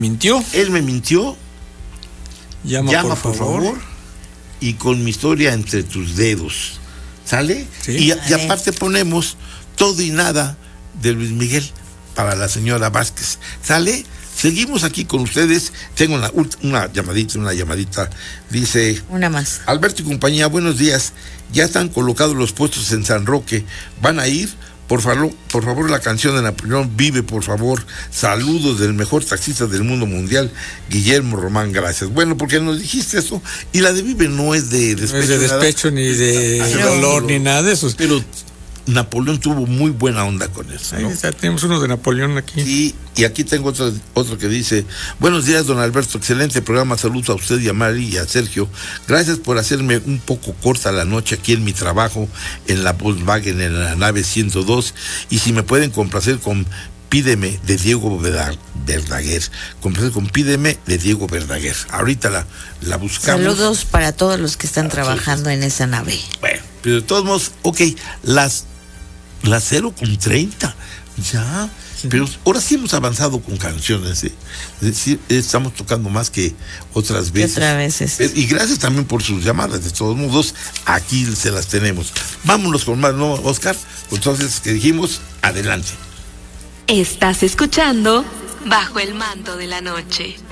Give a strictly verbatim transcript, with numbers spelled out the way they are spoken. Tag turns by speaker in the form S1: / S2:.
S1: ¿Mintió?
S2: Él me mintió.
S1: Llama,
S2: Llama
S1: por,
S2: por
S1: favor.
S2: favor. Y con mi historia entre tus dedos. ¿Sale?
S1: Sí.
S2: Y,
S3: Vale.
S2: y aparte ponemos Todo y Nada de Luis Miguel para la señora Vázquez. ¿Sale? Seguimos aquí con ustedes. Tengo una, una llamadita, una llamadita. Dice...
S3: Una más.
S2: Alberto y compañía, buenos días. Ya están colocados los puestos en San Roque. ¿Van a ir? Por favor, por favor, la canción de Napoleón Vive, por favor. Saludos del mejor taxista del mundo mundial, Guillermo Román, gracias. Bueno, porque nos dijiste eso. Y la de Vive no es de despecho.
S1: No es de despecho
S2: nada.
S1: ni de
S2: Pero-
S1: dolor ni nada de eso.
S2: Pero Napoleón tuvo muy buena onda con eso,
S1: Ahí
S2: ¿no?
S1: está, tenemos uno de Napoleón aquí.
S2: Y, y aquí tengo otro, otro que dice: buenos días, don Alberto, excelente programa, saludos a usted y a Mari y a Sergio. Gracias por hacerme un poco corta la noche aquí en mi trabajo en la Volkswagen, en la nave ciento dos. Y si me pueden complacer con Pídeme de Diego Verdaguer. Complacer con Pídeme de Diego Verdaguer. Ahorita la, la buscamos.
S3: Saludos para todos los que están
S2: Ah,
S3: trabajando en esa nave.
S2: Bueno, pero de todos modos, ok, las, las cero con treinta, ya, sí. Pero ahora sí hemos avanzado con canciones, ¿eh? Es decir, estamos tocando más que otras veces.
S3: Otras veces.
S2: Y gracias también por sus llamadas, de todos modos, aquí se las tenemos. Vámonos con más, ¿no, Oscar? Entonces, que dijimos, adelante.
S4: Estás escuchando Bajo el Manto de la Noche.